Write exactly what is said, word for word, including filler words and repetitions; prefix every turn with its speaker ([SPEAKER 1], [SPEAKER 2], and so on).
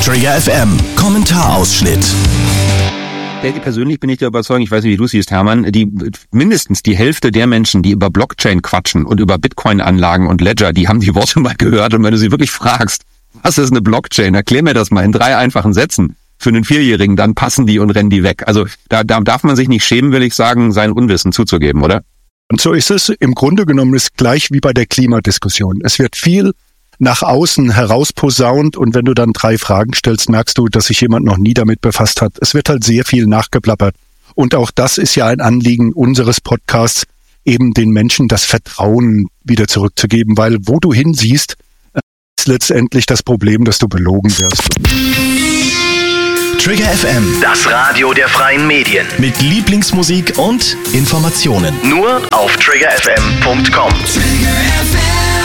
[SPEAKER 1] Trigger F M Kommentarausschnitt.
[SPEAKER 2] Persönlich bin ich der Überzeugung, ich weiß nicht, wie du siehst, Hermann, die mindestens die Hälfte der Menschen, die über Blockchain quatschen und über Bitcoin-Anlagen und Ledger, die haben die Worte mal gehört. Und wenn du sie wirklich fragst, was ist eine Blockchain, erklär mir das mal in drei einfachen Sätzen für einen Vierjährigen, dann passen die und rennen die weg. Also da, da darf man sich nicht schämen, will ich sagen, sein Unwissen zuzugeben, oder?
[SPEAKER 3] Und so ist es. Im Grunde genommen ist gleich wie bei der Klimadiskussion. Es wird viel nach außen herausposaunt und wenn du dann drei Fragen stellst, merkst du, dass sich jemand noch nie damit befasst hat. Es wird halt sehr viel nachgeplappert. Und auch das ist ja ein Anliegen unseres Podcasts, eben den Menschen das Vertrauen wieder zurückzugeben, weil wo du hinsiehst, ist letztendlich das Problem, dass du belogen wirst.
[SPEAKER 1] Trigger F M,
[SPEAKER 4] Das Radio der freien Medien.
[SPEAKER 1] mit Lieblingsmusik und Informationen.
[SPEAKER 4] Nur auf trigger f m punkt com.
[SPEAKER 5] Trigger F M.